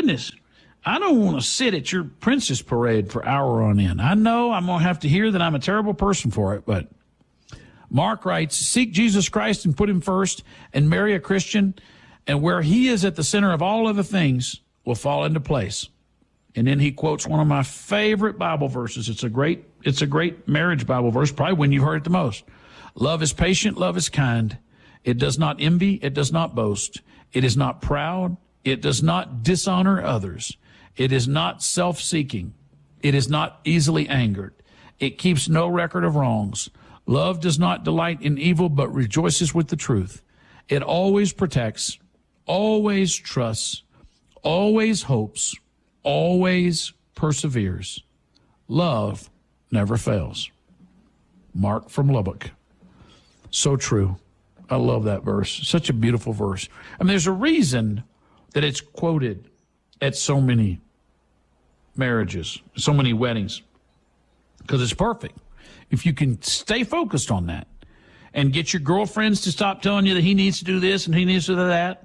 goodness, I don't want to sit at your princess parade for hour on end. I know I'm going to have to hear that I'm a terrible person for it, but Mark writes, seek Jesus Christ and put him first and marry a Christian, and where he is at the center of all other things will fall into place. And then he quotes one of my favorite Bible verses. It's a great marriage Bible verse, probably when you've heard it the most. Love is patient, love is kind. It does not envy, it does not boast. It is not proud, it does not dishonor others. It is not self-seeking. It is not easily angered. It keeps no record of wrongs. Love does not delight in evil, but rejoices with the truth. It always protects, always trusts, always hopes, always perseveres. Love never fails. Mark from Lubbock. So true. I love that verse. Such a beautiful verse. I mean, there's a reason that it's quoted at so many marriages, so many weddings, because it's perfect. If you can stay focused on that and get your girlfriends to stop telling you that he needs to do this and he needs to do that,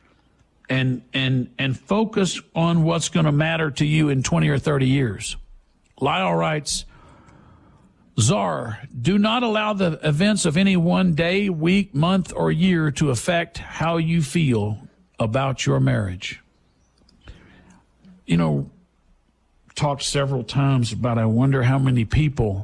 and focus on what's going to matter to you in 20 or 30 years. Lyle writes, Czar, do not allow the events of any one day, week, month, or year to affect how you feel about your marriage. You know, talked several times about I wonder how many people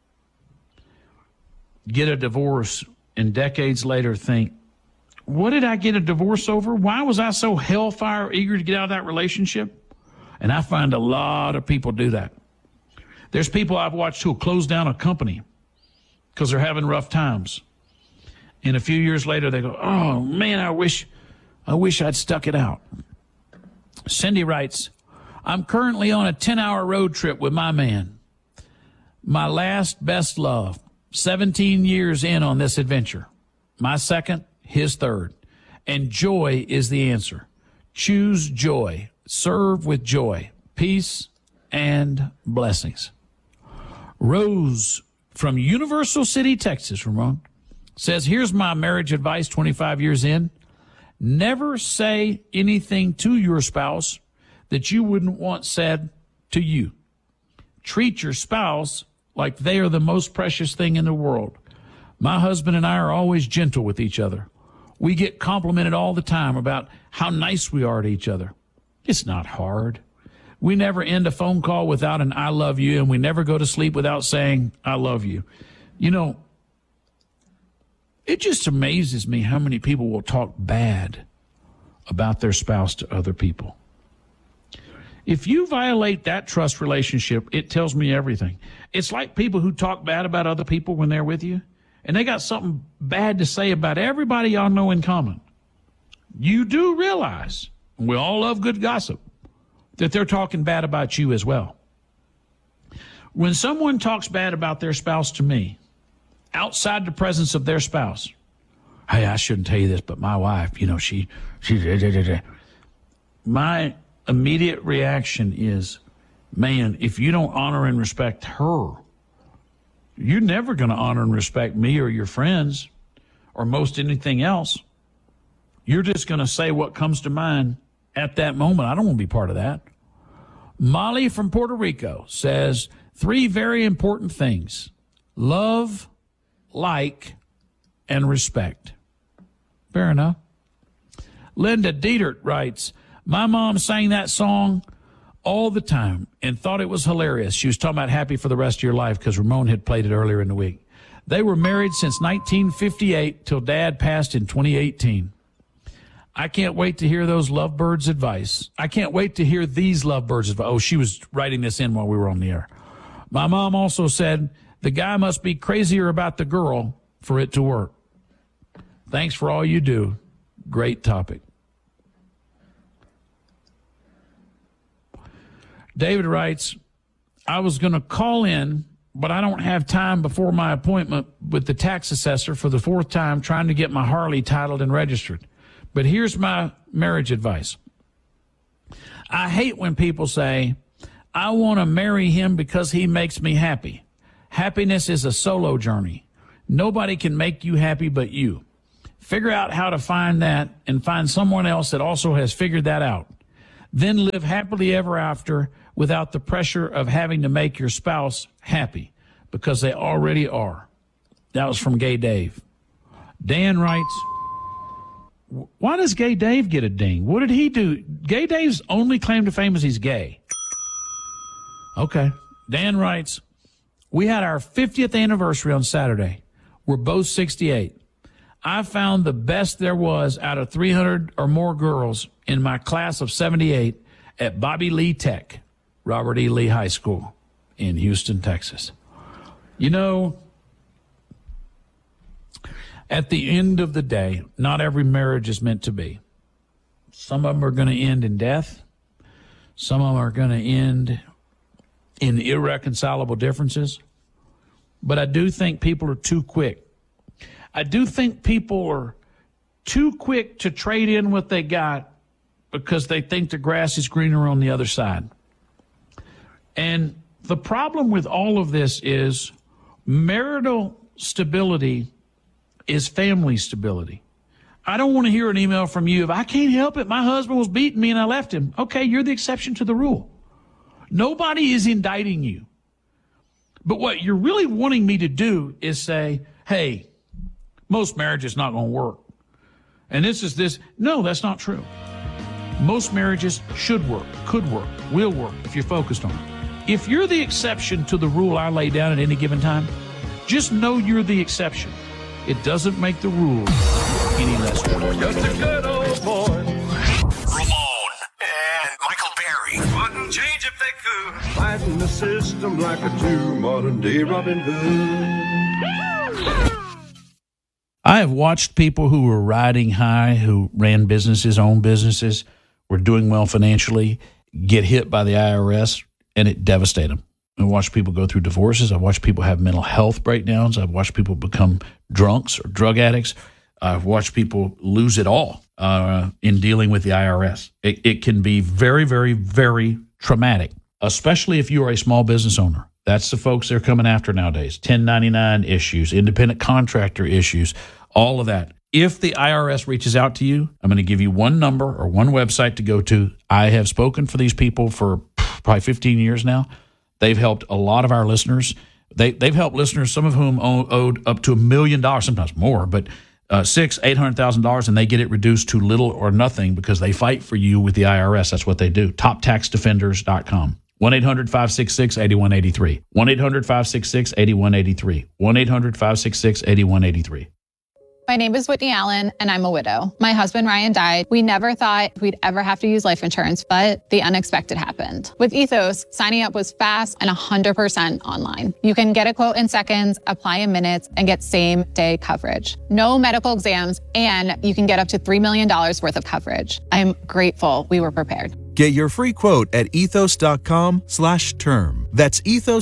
get a divorce and decades later think, what did I get a divorce over? Why was I so hellfire eager to get out of that relationship? And I find a lot of people do that. There's people I've watched who'll close down a company because they're having rough times. And a few years later, they go, oh, man, I wish I'd stuck it out. Cindy writes, I'm currently on a 10-hour road trip with my man. My last best love, 17 years in on this adventure. My second, his third. And joy is the answer. Choose joy. Serve with joy, peace, and blessings. Rose from Universal City, Texas, Ramon, says, here's my marriage advice 25 years in. Never say anything to your spouse that you wouldn't want said to you. Treat your spouse like they are the most precious thing in the world. My husband and I are always gentle with each other. We get complimented all the time about how nice we are to each other. It's not hard. We never end a phone call without an I love you, and we never go to sleep without saying I love you. You know, it just amazes me how many people will talk bad about their spouse to other people. If you violate that trust relationship, it tells me everything. It's like people who talk bad about other people when they're with you, and they got something bad to say about everybody y'all know in common. You do realize, we all love good gossip, that they're talking bad about you as well. When someone talks bad about their spouse to me, outside the presence of their spouse, hey, I shouldn't tell you this, but my wife, you know, she my immediate reaction is, man, if you don't honor and respect her, you're never going to honor and respect me or your friends or most anything else. You're just going to say what comes to mind at that moment. I don't want to be part of that. Molly from Puerto Rico says 3 very important things: love, like, and respect. Fair enough. Linda Dietert writes, my mom sang that song all the time and thought it was hilarious. She was talking about Happy for the Rest of Your Life because Ramon had played it earlier in the week. They were married since 1958 till Dad passed in 2018. I can't wait to hear those lovebirds' advice. I can't wait to hear these lovebirds' advice. Oh, she was writing this in while we were on the air. My mom also said, the guy must be crazier about the girl for it to work. Thanks for all you do. Great topic. David writes, I was going to call in, but I don't have time before my appointment with the tax assessor for the 4th time trying to get my Harley titled and registered. But here's my marriage advice. I hate when people say, I want to marry him because he makes me happy. Happiness is a solo journey. Nobody can make you happy but you. Figure out how to find that and find someone else that also has figured that out. then live happily ever after without the pressure of having to make your spouse happy, because they already are. That was from Gay Dave. Dan writes, why does Gay Dave get a ding? What did he do? Gay Dave's only claim to fame is he's gay. Okay. Dan writes, we had our 50th anniversary on Saturday. We're both 68. I found the best there was out of 300 or more girls in my class of 78 at Bobby Lee Tech, Robert E. Lee High School in Houston, Texas. You know, at the end of the day, not every marriage is meant to be. Some of them are going to end in death. Some of them are going to end in irreconcilable differences. But I do think people are too quick. I do think people are too quick to trade in what they got because they think the grass is greener on the other side. And the problem with all of this is marital stability is family stability. I don't want to hear an email from you if I can't help it, my husband was beating me and I left him. Okay, you're the exception to the rule. Nobody is indicting you. But what you're really wanting me to do is say, hey, most marriage is not going to work. And this is this. No, that's not true. Most marriages should work, could work, will work if you're focused on it. If you're the exception to the rule I lay down at any given time, just know you're the exception. It doesn't make the rule any less true. Just a good old boy. Ramon and Michael Berry wouldn't change if they could. Fighting the system like a true modern-day Robin Hood. I have watched people who were riding high, who ran businesses, owned businesses, were doing well financially, get hit by the IRS, and it devastated them. I've watched people go through divorces. I've watched people have mental health breakdowns. I've watched people become drunks or drug addicts. I've watched people lose it all in dealing with the IRS. It can be very, very, very traumatic, especially if you are a small business owner. That's the folks they're coming after nowadays. 1099 issues, independent contractor issues, all of that. If the IRS reaches out to you, I'm going to give you one number or one website to go to. I have spoken for these people for probably 15 years now. They've helped a lot of our listeners. They've helped listeners, some of whom owed up to $1 million, sometimes more, but $600,000-$800,000, and they get it reduced to little or nothing because they fight for you with the IRS. That's what they do. TopTaxDefenders.com. 1-800-566-8183. 1-800-566-8183. 1-800-566-8183. My name is Whitney Allen, and I'm a widow. My husband, Ryan, died. We never thought we'd ever have to use life insurance, but the unexpected happened. With Ethos, signing up was fast and 100% online. You can get a quote in seconds, apply in minutes, and get same-day coverage. No medical exams, and you can get up to $3 million worth of coverage. I'm grateful we were prepared. Get your free quote at ethos.com/term. That's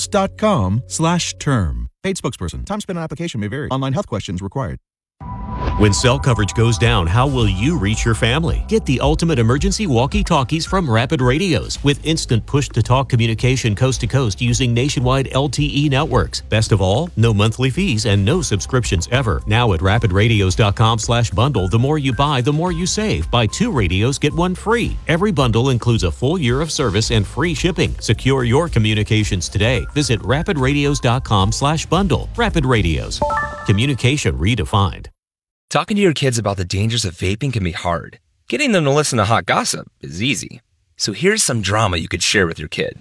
ethos.com/term. Paid spokesperson. Time spent on application may vary. Online health questions required. When cell coverage goes down, how will you reach your family? Get the ultimate emergency walkie-talkies from Rapid Radios with instant push-to-talk communication coast to coast using nationwide LTE networks. Best of all, no monthly fees and no subscriptions ever. Now at rapidradios.com/bundle, the more you buy, the more you save. Buy 2 radios, get 1 free. Every bundle includes a full year of service and free shipping. Secure your communications today. Visit rapidradios.com/bundle. Rapid Radios. Communication redefined. Talking to your kids about the dangers of vaping can be hard. Getting them to listen to hot gossip is easy. So here's some drama you could share with your kid.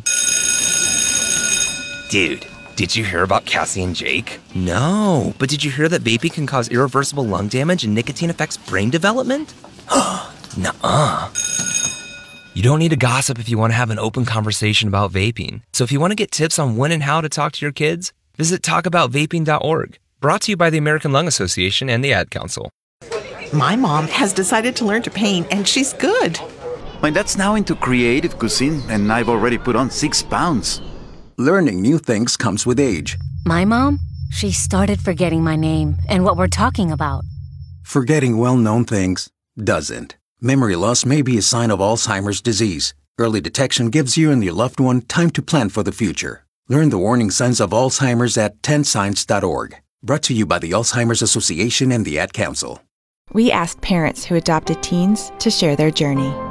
Dude, did you hear about Cassie and Jake? No, but did you hear that vaping can cause irreversible lung damage and nicotine affects brain development? Nuh-uh. You don't need to gossip if you want to have an open conversation about vaping. So if you want to get tips on when and how to talk to your kids, visit talkaboutvaping.org. Brought to you by the American Lung Association and the Ad Council. My mom has decided to learn to paint, and she's good. My dad's now into creative cuisine, and I've already put on 6 pounds. Learning new things comes with age. My mom, she started forgetting my name and what we're talking about. Forgetting well-known things doesn't. Memory loss may be a sign of Alzheimer's disease. Early detection gives you and your loved one time to plan for the future. Learn the warning signs of Alzheimer's at 10signs.org. Brought to you by the Alzheimer's Association and the Ad Council. We asked parents who adopted teens to share their journey.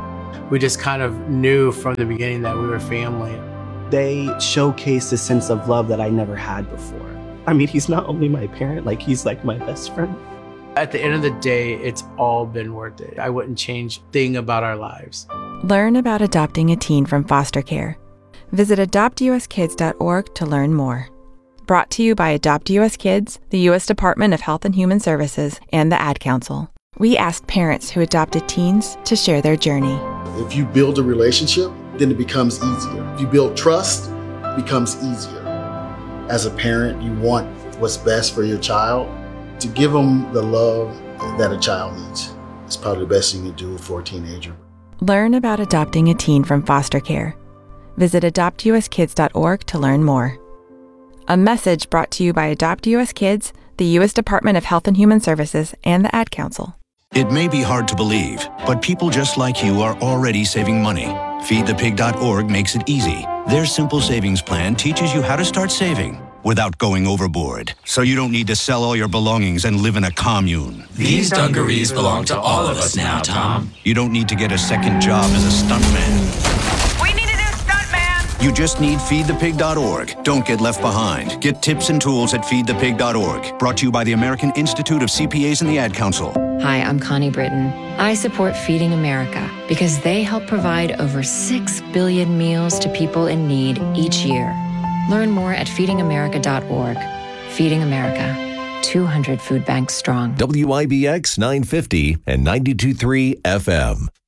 We just kind of knew from the beginning that we were family. They showcased a sense of love that I never had before. I mean, he's not only my parent, like he's like my best friend. At the end of the day, it's all been worth it. I wouldn't change a thing about our lives. Learn about adopting a teen from foster care. Visit adoptuskids.org to learn more. Brought to you by Adopt US Kids, the U.S. Department of Health and Human Services, and the Ad Council. We asked parents who adopted teens to share their journey. If you build a relationship, then it becomes easier. If you build trust, it becomes easier. As a parent, you want what's best for your child. To give them the love that a child needs is probably the best thing you can do for a teenager. Learn about adopting a teen from foster care. Visit adoptuskids.org to learn more. A message brought to you by Adopt US Kids, the U.S. Department of Health and Human Services, and the Ad Council. It may be hard to believe, but people just like you are already saving money. FeedThePig.org makes it easy. Their simple savings plan teaches you how to start saving without going overboard, so you don't need to sell all your belongings and live in a commune. These dungarees belong to all of us now, Tom. You don't need to get a second job as a stuntman. We need a new stuntman! You just need FeedThePig.org. Don't get left behind. Get tips and tools at FeedThePig.org. Brought to you by the American Institute of CPAs and the Ad Council. Hi, I'm Connie Britton. I support Feeding America because they help provide over 6 billion meals to people in need each year. Learn more at feedingamerica.org. Feeding America, 200 food banks strong. WIBX 950 and 92.3 FM.